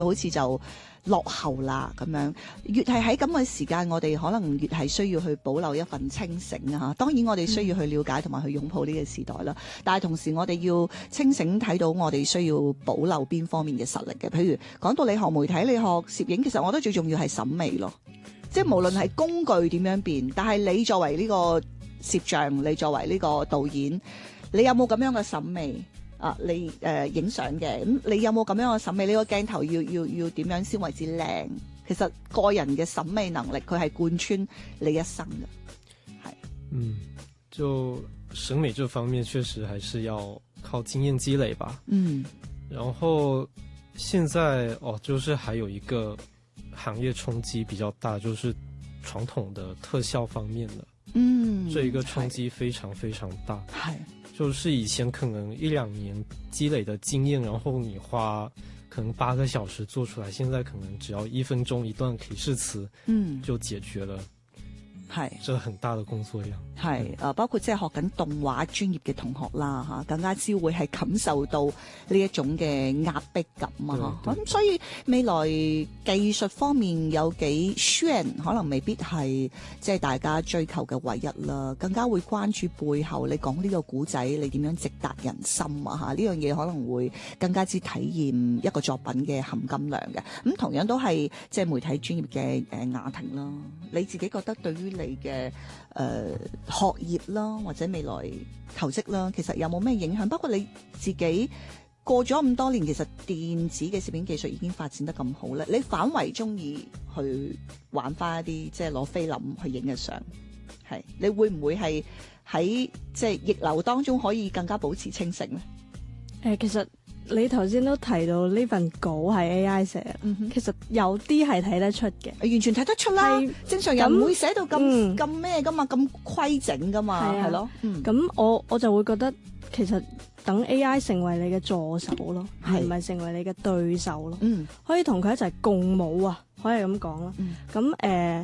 好似就落後啦咁樣。越係喺咁嘅時間，我哋可能越係需要去保留一份清醒啊！當然我哋需要去了解同埋去擁抱呢個時代啦，但係同時我哋要清醒睇到我哋需要保留邊方面嘅實力嘅。譬如講到你學媒體，你學攝影，其實我覺得最重要係審美咯。即係無論係工具點樣變，但係你作為呢個攝像，你作為呢個導演，你有冇咁樣嘅審美啊？你影相嘅，咁你有冇咁樣嘅審美？呢個鏡頭要點樣先為之靚？其實個人嘅審美能力，佢係貫穿你一生嘅。係， 就審美這方面確實還是要靠經驗積累吧。然後現在就是還有一個行業衝擊比較大，就是傳統的特效方面的，這一個衝擊非常非常大。就是以前可能1-2年積累的經驗，然後你花可能8個小時做出來，現在可能只要1分鐘一段提示詞，就解決了。係，這很大的工作量。係， 包括即係學緊動畫專業嘅同學啦，嚇，更加之會係感受到呢一種嘅壓迫感啊！咁所以未來技術方面有幾炫，可能未必係即係大家追求嘅唯一啦，更加會關注背後你講呢個古仔，你點樣直達人心啊！嚇，呢樣嘢可能會更加之體驗一個作品嘅含金量嘅。咁同樣都係即係媒體專業嘅雅婷啦，你自己覺得對於你嘅學業啦，或者未來求職啦，其實有冇咩影響？包括你自己過咗咁多年，其實電子嘅攝影技術已經發展得咁好咧，你反為中意去玩翻一啲即係攞菲林去影嘅相，係你會唔會係喺即係逆流當中可以更加保持清醒咧？ 其實你頭先都提到呢份稿係 AI 寫，其實有啲係睇得出嘅， 完全睇得出啦。正常人唔會寫到咁咩噶嘛，咁規整噶嘛，係咯。 咁我就會覺得其實等 AI 成為你嘅助手咯，而唔係成為你嘅對手咯。可以同佢一齊共舞啊，可以咁講啦。咁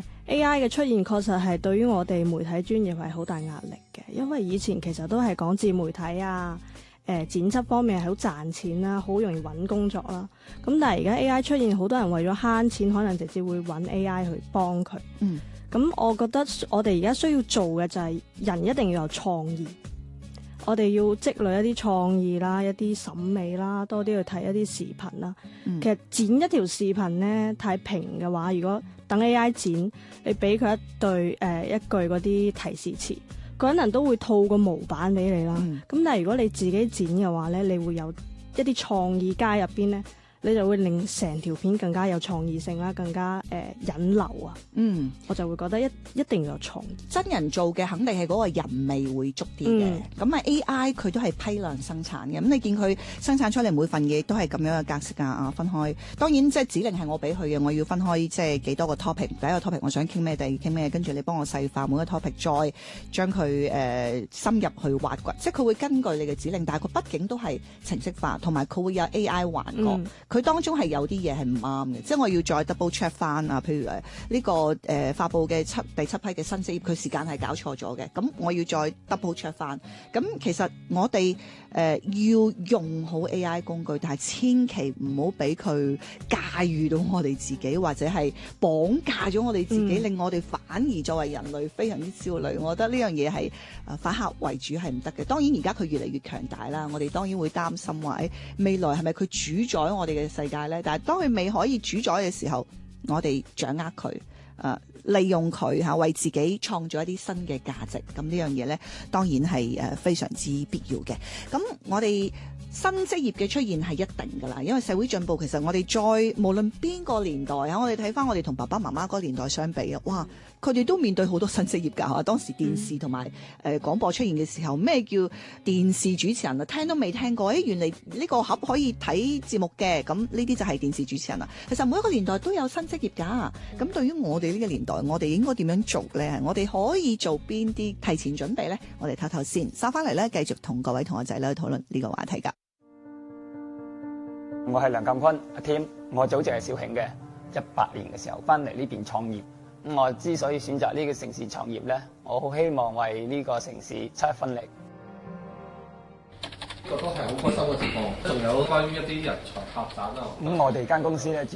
AI 嘅出現確實係對於我哋媒體專業係好大壓力嘅，因為以前其實都係講自媒體啊。剪輯方面係好賺錢啦，好容易揾工作啦。咁但係而家 AI 出現，好多人為咗慳錢，可能直接會揾 AI 去幫佢。咁我覺得我哋而家需要做嘅就係人一定要有創意，我哋要積累一啲創意啦，一啲審美啦，多啲去睇一啲視頻啦。其實剪一條視頻咧太平嘅話，如果等 AI 剪，你俾佢一句嗰啲提示詞，可能都會套個模板俾你啦。咁但係如果你自己剪嘅話咧，你會有一啲創意加入邊咧，你就會令成條片更加有創意性啦，更加引流啊。我就會覺得一定要有創意。 真人做嘅肯定係嗰個人味會足啲嘅。咁AI 佢都係批量生產嘅。咁你見佢生產出嚟每份嘢都係咁樣嘅格式啊，分開。當然即係指令係我俾佢嘅，我要分開即係幾多個 topic。第一個 topic 我想傾咩，第二傾咩，跟住你幫我細化每個 topic，再將佢深入去挖掘。即係佢會根據你嘅指令，但係佢畢竟都係程式化，同埋佢會有 AI 環覺。佢當中係有啲嘢係唔啱嘅，即係我要再 double check 翻啊。譬如呢個發布嘅第七批嘅新職業，佢時間係搞錯咗嘅，咁我要再 double check 翻。咁其實我哋要用好 AI 工具，但係千祈唔好俾佢駕馭到我哋自己，或者係綁架咗我哋自己，令我哋反而作為人類非常之焦慮。我覺得呢樣嘢係反客為主係唔得嘅。當然而家佢越嚟越強大啦，我哋當然會擔心話未來係咪佢主宰我哋嘅世界咧？但係當佢未可以主宰嘅時候，我哋掌握佢，利用佢嚇，為自己創造一啲新嘅價值。咁呢樣嘢咧，當然係非常之必要嘅。咁我哋新職業嘅出現係一定㗎啦，因為社會進步，其實我哋再無論邊個年代嚇，我哋睇翻我哋同爸爸媽媽嗰個年代相比啊，哇！佢哋都面對好多新職業㗎嚇。當時電視同埋廣播出現嘅時候，咩叫電視主持人啊？聽都未聽過。原嚟呢個盒可以睇節目嘅，咁呢啲就係電視主持人啦。其實每一個年代都有新職業㗎。咁對於我哋呢個年代，我哋應該點樣做咧？我哋可以做邊啲提前準備咧？我哋唞唞先，收翻嚟咧，繼續同各位同學仔咧討論呢個話題㗎。 我係梁鑑坤阿 Tim， 我祖籍係肇慶嘅，18年嘅時候翻嚟呢邊創業。我之所以選擇呢個城市創業咧，我好希望為呢個城市出一分力。 個都係好開心嘅情況。仲有關於一啲人才發展啊。 咁我哋間公司咧，自